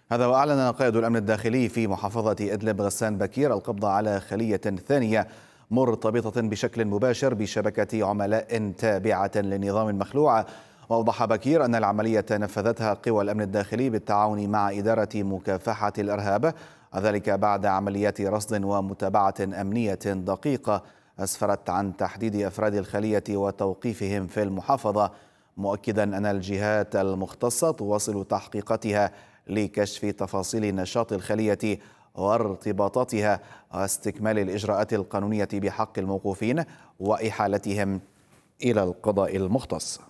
هذا وأعلن قائد الأمن الداخلي في محافظة إدلب غسان بكير القبض على خلية ثانية مرتبطة بشكل مباشر بشبكة عملاء تابعة للنظام المخلوع. وأوضح بكير أن العملية نفذتها قوى الأمن الداخلي بالتعاون مع إدارة مكافحة الإرهاب، ذلك بعد عمليات رصد ومتابعة أمنية دقيقة أسفرت عن تحديد أفراد الخلية وتوقيفهم في المحافظة، مؤكدا أن الجهات المختصة تواصل تحقيقاتها لكشف تفاصيل نشاط الخلية وارتباطاتها واستكمال الإجراءات القانونية بحق الموقوفين وإحالتهم إلى القضاء المختص.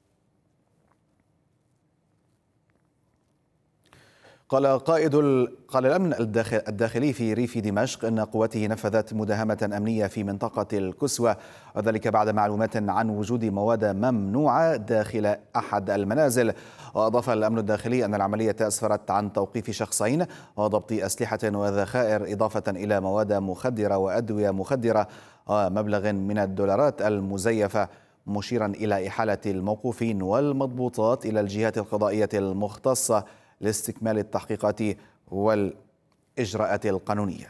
قال الأمن الداخلي في ريف دمشق أن قوته نفذت مداهمة أمنية في منطقة الكسوة، وذلك بعد معلومات عن وجود مواد ممنوعة داخل أحد المنازل. وأضاف الأمن الداخلي أن العملية أسفرت عن توقيف شخصين وضبط أسلحة وذخائر، إضافة إلى مواد مخدرة وأدوية مخدرة ومبلغ من الدولارات المزيفة، مشيرا إلى إحالة الموقوفين والمضبوطات إلى الجهات القضائية المختصة لاستكمال التحقيقات والإجراءات القانونية.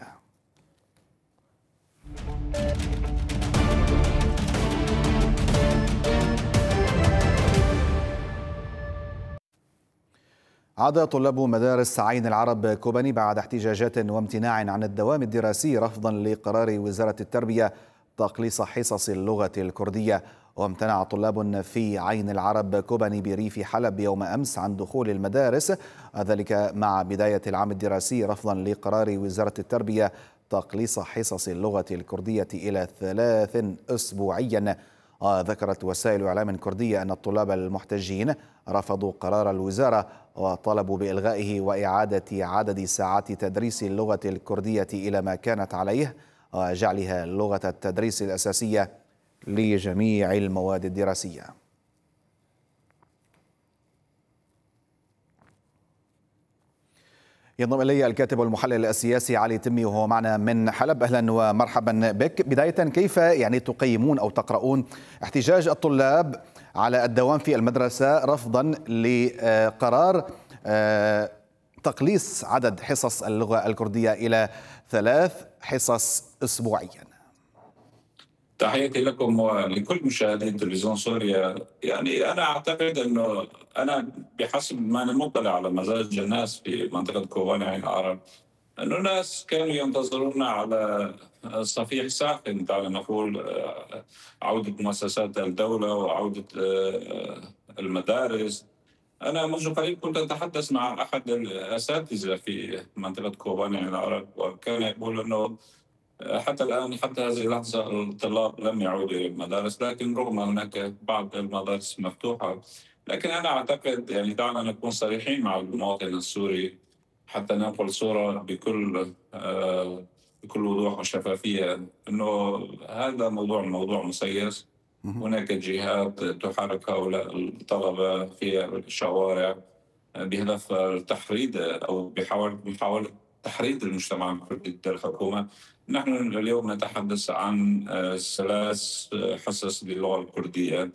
عاد طلاب مدارس عين العرب كوباني بعد احتجاجات وامتناع عن الدوام الدراسي رفضا لقرار وزارة التربية تقليص حصص اللغة الكردية. وامتنع طلاب في عين العرب كوباني بريف حلب يوم أمس عن دخول المدارس، ذلك مع بداية العام الدراسي رفضا لقرار وزارة التربية تقليص حصص اللغة الكردية إلى 3 أسبوعيا. ذكرت وسائل إعلام كردية أن الطلاب المحتجين رفضوا قرار الوزارة وطلبوا بإلغائه وإعادة عدد ساعات تدريس اللغة الكردية إلى ما كانت عليه وجعلها لغة التدريس الأساسية لجميع المواد الدراسية. ينضم إلي الكاتب والمحلل السياسي علي تمي وهو معنا من حلب. أهلا ومرحبا بك. بداية كيف تقيمون أو تقرؤون احتجاج الطلاب على الدوام في المدرسة رفضا لقرار تقليص عدد حصص اللغة الكردية إلى 3 حصص أسبوعيا؟ تحياتي لكم ولكل مشاهدي تلفزيون سوريا. يعني أنا أعتقد أنه أنا بحسب ما مطلع على مزاج الناس في منطقة كوباني عين العرب، أنه الناس كانوا ينتظرون على صفيح ساخن، تعال نقول عودة مؤسسات الدولة وعودة المدارس. أنا منذ قليل كنت أتحدث مع أحد الأساتذة في منطقة كوباني عين العرب، وكان يقول أنه حتى الآن حتى هذه اللحظة الطلاب لم يعودوا إلى المدارس، لكن رغم هناك بعض المدارس مفتوحة. لكن أنا أعتقد يعني دعنا نكون صريحين مع المواطن السوري حتى ننقل صورة بكل وضوح وشفافية، أنه هذا موضوع مسيس. هناك جهات تحرك هؤلاء الطلبة في الشوارع بهدف التحريض أو بحاول تحريض المجتمع الكردي ضد الحكومة. نحن اليوم نتحدث عن 3 حصص للغة الكردية.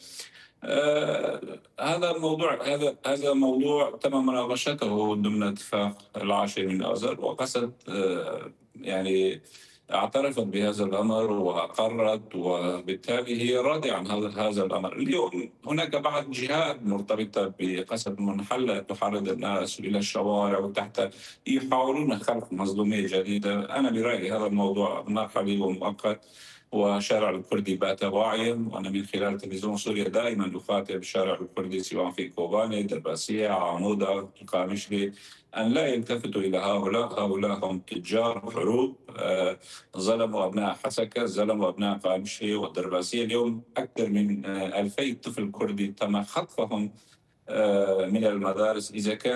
هذا موضوع تم مناقشته ضمن اتفاق 10 من آذار، وقصد يعني اعترفت بهذا الأمر وأقرت، وبالتالي هي راضية عن هذا الأمر. اليوم هناك بعض جهات مرتبطة بقصد منحلة تحرض الناس إلى الشوارع وتحت يحاولون خلق مظلومية جديدة. أنا برأيي هذا الموضوع مرحلي ومؤقت، والشارع الكردي بات واعيا، وأنا من خلال تلفزيون سوريا دائما أخاطب الشارع الكردي سواء في كوباني، درباسية، عمودة، القامشلي، أن لا يلتفتوا إلى هؤلاء هم تجار حروب ظلموا أبناء حسكة، ظلموا أبناء قامشلي والدرباسية. اليوم أكثر من 2000 طفل كردي تم خطفهم من المدارس.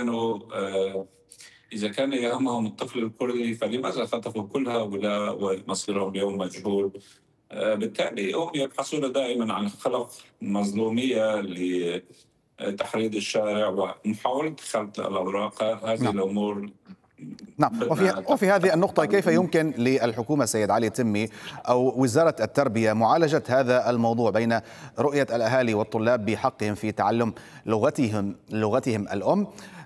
إذا كان يهمهم الطفل الكردي فلماذا خطفوا كل هؤلاء ومصيرهم اليوم مجهول؟ بالتالي هم يبحثون دائما عن خلق مظلومية لتحريض الشارع ومحاولة خلط الأوراق. هذه الأمور. نعم. وفي هذه النقطة كيف يمكن للحكومة سيد علي تمي أو وزارة التربية معالجة هذا الموضوع بين رؤية الأهالي والطلاب بحقهم في تعلم لغتهم الأم